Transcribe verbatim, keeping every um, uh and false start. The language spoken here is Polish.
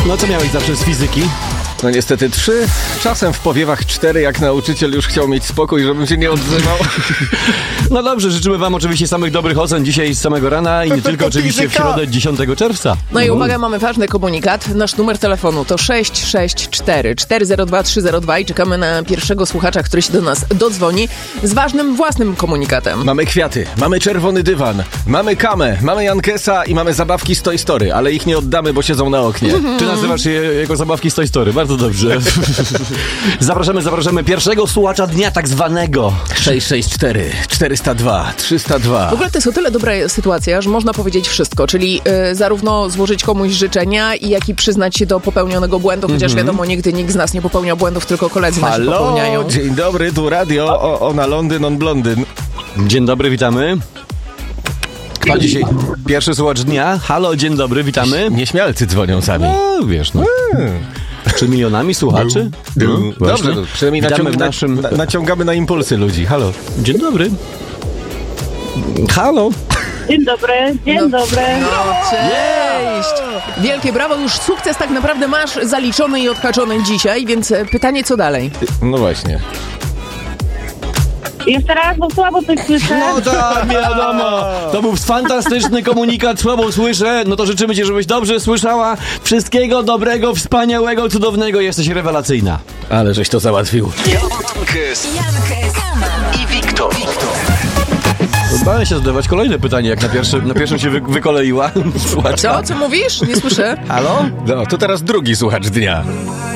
No co miałeś zawsze z fizyki? No niestety trzy, czasem w powiewach cztery, jak nauczyciel już chciał mieć spokój, żebym się nie odzywał. No dobrze, życzymy wam oczywiście samych dobrych ocen dzisiaj z samego rana i nie tylko oczywiście w środę dziesiątego czerwca. No i uwaga, mamy ważny komunikat. Nasz numer telefonu to sześć sześć cztery cztery zero dwa trzy zero dwa i czekamy na pierwszego słuchacza, który się do nas dodzwoni z ważnym własnym komunikatem. Mamy kwiaty, mamy czerwony dywan, mamy kamę, mamy Jankesa i mamy zabawki z Toy Story, ale ich nie oddamy, bo siedzą na oknie. Ty nazywasz je jako zabawki z Toy Story, bardzo dobrze. Zapraszamy, zapraszamy pierwszego słuchacza dnia tak zwanego. sześć sześć cztery czterysta dwa trzysta dwa. W ogóle to jest o tyle dobra sytuacja, że można powiedzieć wszystko, czyli y, zarówno złożyć komuś życzenia, i jak i przyznać się do popełnionego błędu, chociaż mm-hmm. wiadomo, nigdy nikt z nas nie popełnia błędów, tylko koledzy nasi Halo, popełniają. Dzień dobry, tu radio, o, ona Londyn, on blondyn. Dzień dobry, witamy. Kto dzisiaj pierwszy słuchacz dnia? Halo, dzień dobry, witamy. Nieśmialcy dzwonią sami. No, wiesz, no. Mm. Czy milionami słuchaczy? No, dobrze, to przynajmniej naciąg, w naszym... na, naciągamy na impulsy ludzi. Halo. Dzień dobry. Halo. Dzień dobry, dzień No. dobry. No, cześć! Wielkie brawo, już sukces tak naprawdę masz zaliczony i odhaczony dzisiaj, więc pytanie, co dalej? No właśnie. Jeszcze raz, bo słabo coś słyszę. No tak, wiadomo. To był fantastyczny komunikat, słabo słyszę. No to życzymy ci, żebyś dobrze słyszała. Wszystkiego dobrego, wspaniałego, cudownego. Jesteś rewelacyjna. Ale żeś to załatwił. Jankes, i Wiktor. Bałem się zadawać kolejne pytanie, jak na, pierwszy, na pierwszym się wy, wykoleiła. Co? Co mówisz? Nie słyszę. Halo? No, to teraz drugi słuchacz dnia.